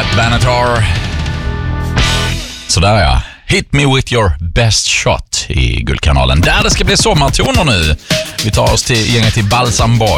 Vanator. Sådär ja. Hit me with your best shot i Guldkanalen. Där det ska bli sommartoner nu. Vi tar oss till gänget till Balsamborg.